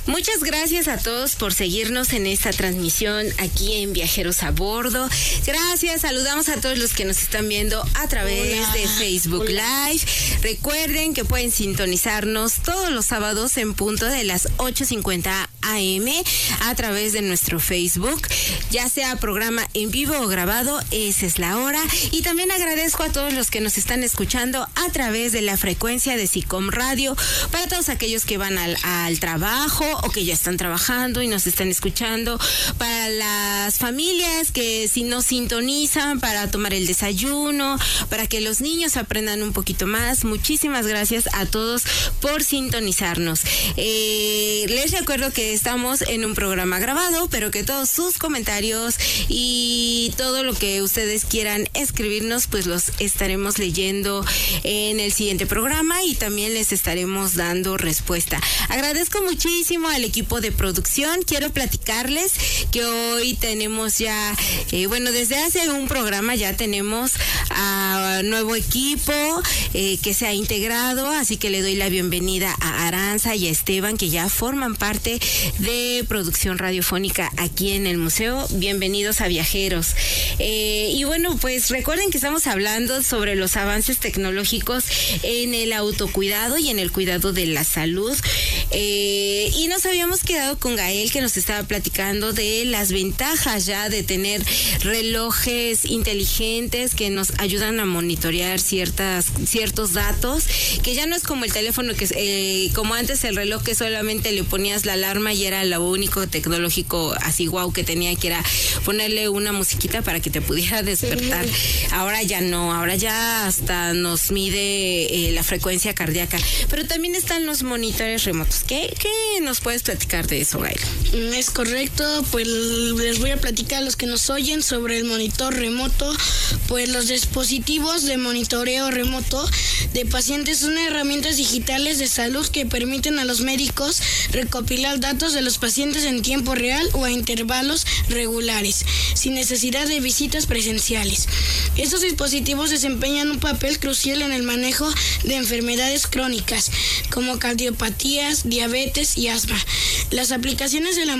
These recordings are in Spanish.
Muchas gracias a todos por seguirnos en esta transmisión aquí en Viajeros a Bordo. Gracias, saludamos a todos los que nos están viendo a través de Facebook Live. Recuerden que pueden sintonizarnos todos los sábados en punto de las 8:50 AM a través de nuestro Facebook, ya sea programa en vivo o grabado, esa es la hora. Y también agradezco a todos los que nos están escuchando a través de la frecuencia de SICOM Radio, para todos aquellos que van al trabajo o que ya están trabajando y nos están escuchando, para las familias que si nos sintonizan para tomar el desayuno, para que los niños aprendan un poquito más. Muchísimas gracias a todos por sintonizarnos. Les recuerdo que estamos en un programa grabado, pero que todos sus comentarios y todo lo que ustedes quieran escribirnos, pues los estaremos leyendo en el siguiente programa y también les estaremos dando respuesta. Agradezco muchísimo al equipo de producción. Quiero platicarles que hoy tenemos ya, desde hace un programa ya tenemos a nuevo equipo que se ha integrado, así que le doy la bienvenida a Aranza y a Esteban, que ya forman parte de producción radiofónica aquí en el museo. Bienvenidos a Viajeros. Y bueno, pues recuerden que estamos hablando sobre los avances tecnológicos en el autocuidado y en el cuidado de la salud. Y nos habíamos quedado con Gael, que nos estaba platicando de las ventajas ya de tener relojes inteligentes que nos ayudan a monitorear ciertos datos, que ya no es como el teléfono, que como antes el reloj que solamente le ponías la alarma y era lo único tecnológico así guau que tenía, que era ponerle una musiquita para que te pudiera despertar. Ahora ya no, ahora ya hasta nos mide la frecuencia cardíaca, pero también están los monitores remotos. ¿Qué nos puedes platicar de eso, Gael? Es correcto, pues les voy a platicar a los que nos oyen sobre el monitor remoto. Pues los dispositivos de monitoreo remoto de pacientes son herramientas digitales de salud que permiten a los médicos recopilar datos de los pacientes en tiempo real o a intervalos regulares, sin necesidad de visitas presenciales. Estos dispositivos desempeñan un papel crucial en el manejo de enfermedades crónicas, como cardiopatías, diabetes y asma. Las aplicaciones de la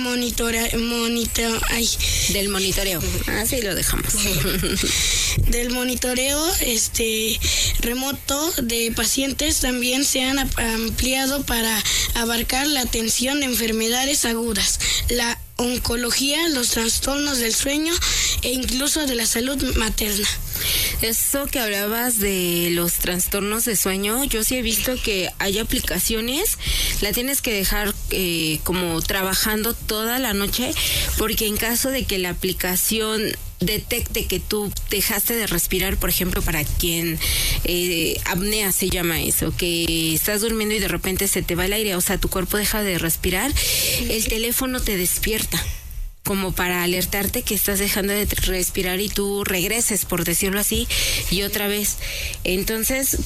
del monitoreo. Así lo dejamos. Del monitoreo remoto de pacientes también se han ampliado para abarcar la atención de enfermedades agudas, la oncología, los trastornos del sueño e incluso de la salud materna. Eso que hablabas de los trastornos de sueño, yo sí he visto que hay aplicaciones, la tienes que dejar como trabajando toda la noche, porque en caso de que la aplicación detecte que tú dejaste de respirar, por ejemplo, para quien apnea se llama eso, que estás durmiendo y de repente se te va el aire, o sea, tu cuerpo deja de respirar, el teléfono te despierta, como para alertarte que estás dejando de respirar y tú regreses, por decirlo así, y otra vez. Entonces,